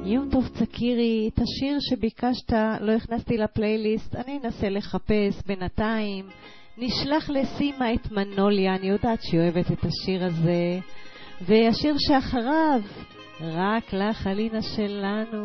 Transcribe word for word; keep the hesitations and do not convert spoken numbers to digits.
יום טוב צקירי, את השיר שביקשת לא הכנסתי לפלייליסט, אני אנסה לחפש בינתיים. נשלח לסימה את מנוליה, אני יודעת שהיא אוהבת את השיר הזה. והשיר שאחריו, רק לך אלינה שלנו.